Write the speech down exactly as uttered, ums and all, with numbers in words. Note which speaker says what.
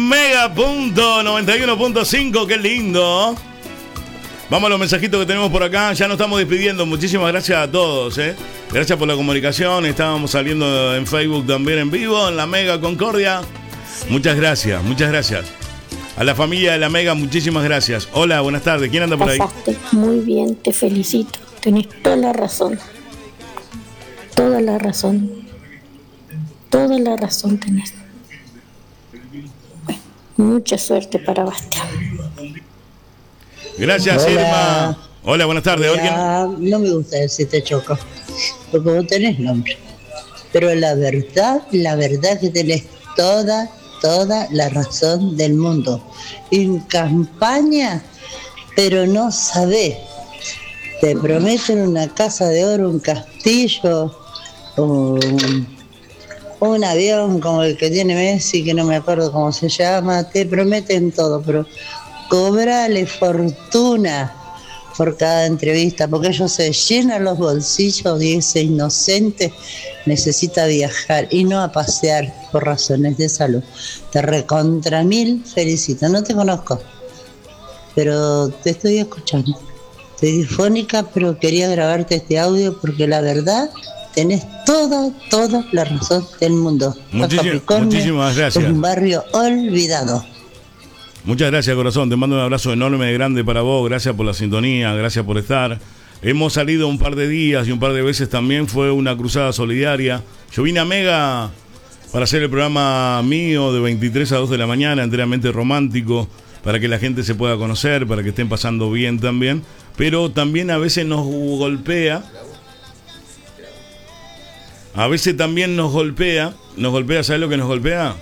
Speaker 1: Mega punto noventa y uno punto cinco, qué lindo. Vamos a los mensajitos que tenemos por acá. Ya nos estamos despidiendo. Muchísimas gracias a todos, ¿eh? Gracias por la comunicación. Estábamos saliendo en Facebook también en vivo, en la Mega Concordia. Muchas gracias, muchas gracias. A la familia de la Mega, muchísimas gracias. Hola, buenas tardes. ¿Quién anda por ahí?
Speaker 2: Pasaste muy bien, te felicito. Tenés toda la razón. Toda la razón. Toda la razón tenés. Bueno, mucha suerte para Bastián.
Speaker 1: Gracias,
Speaker 3: Hola.
Speaker 1: Irma. Hola, buenas tardes.
Speaker 3: Ya, no me gusta decirte Choco, porque vos tenés nombre. Pero la verdad, la verdad es que tenés toda, toda la razón del mundo. En campaña, pero no sabés. Te prometen una casa de oro, un castillo, un, un avión como el que tiene Messi, que no me acuerdo cómo se llama. Te prometen todo, pero cobrale fortuna por cada entrevista, porque ellos se llenan los bolsillos y ese inocente necesita viajar y no a pasear por razones de salud. Te recontra mil felicito. No te conozco, pero te estoy escuchando. Estoy difónica, pero quería grabarte este audio porque la verdad tenés toda, toda la razón del mundo.
Speaker 1: Muchísimas, muchísimas gracias.
Speaker 3: Es un barrio olvidado.
Speaker 1: Muchas gracias, corazón. Te mando un abrazo enorme, grande para vos. Gracias por la sintonía, gracias por estar. Hemos salido un par de días y un par de veces también. Fue una cruzada solidaria. Yo vine a Mega para hacer el programa mío de veintitrés a dos de la mañana, enteramente romántico, para que la gente se pueda conocer, para que estén pasando bien también. Pero también a veces nos golpea. A veces también nos golpea. Nos golpea, ¿sabes lo que nos golpea?